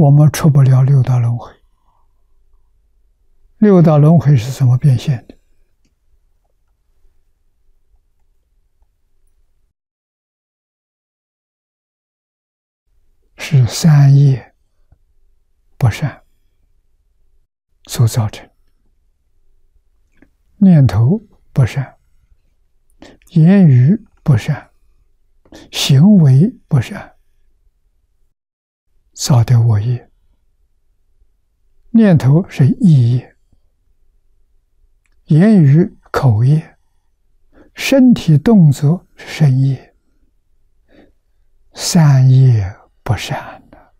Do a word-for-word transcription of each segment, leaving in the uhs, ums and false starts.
我们出不了六道轮回。六道轮回是怎么变现的？是三业不善所造成，念头不善，言语不善，行为不善，造的恶业。念头是意业，言语口业，身体动作是身业，三业不善的。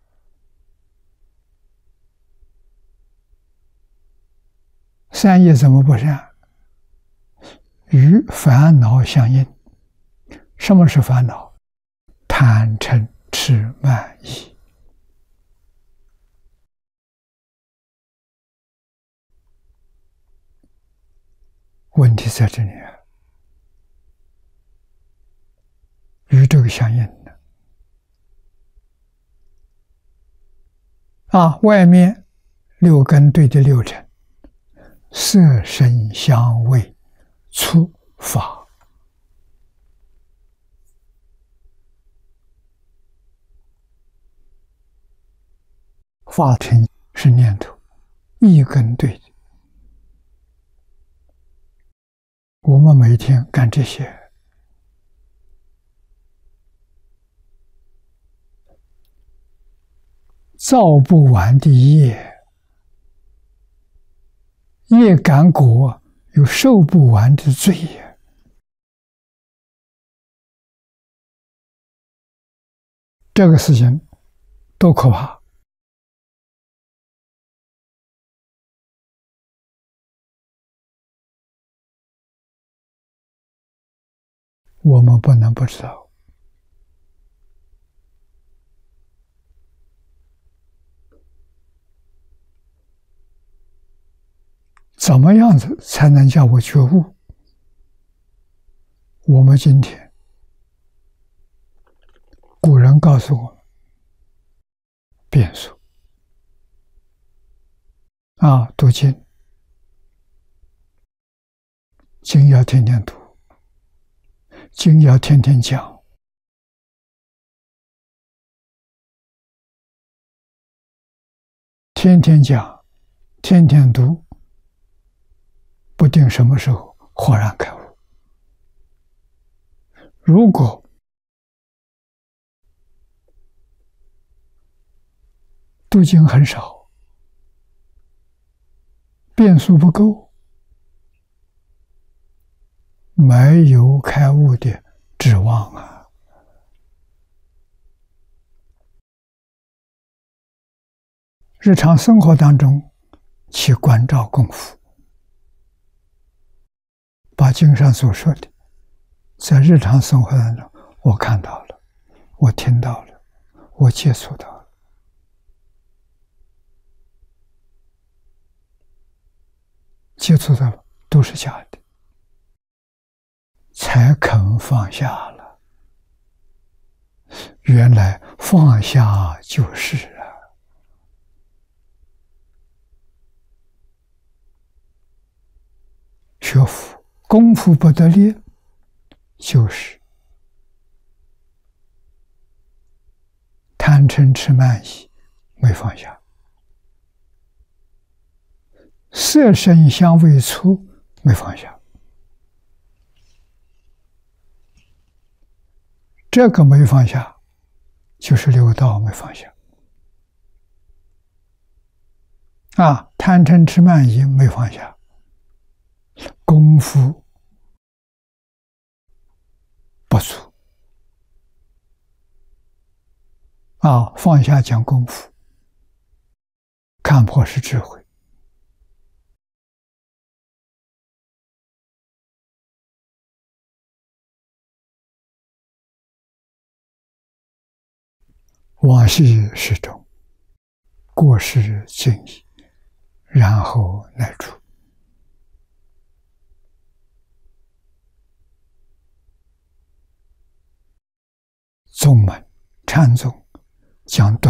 三业怎么不善？与烦恼相应。什么是烦恼？贪嗔痴慢疑。问题在这里啊，与这个相应的啊，外面六根对的六尘，色声香味触法，法尘是念头，一根对的。我们每天干这些，造不完的业，业感果有受不完的罪业。这个事情多可怕！我们不能不知道。怎么样子才能叫我觉悟？我们今天古人告诉我们，变数啊，读经，经要天天读，经要天天讲，天天讲，天天读，不定什么时候豁然开悟。如果读经很少，变数不够，没有开悟的指望啊！日常生活当中去关照功夫，把经上所说的，在日常生活当中，我看到了，我听到了，我接触到了。接触到了都是假的，才肯放下了。原来放下就是啊。学佛功夫不得力，就是贪嗔痴慢疑没放下，色声香味触没放下，这个没放下，就是六道没放下。啊，贪嗔痴慢疑没放下，功夫不足。啊，放下讲功夫，看破是智慧。往昔始终，过失尽已，然后乃出。宗门禅宗讲道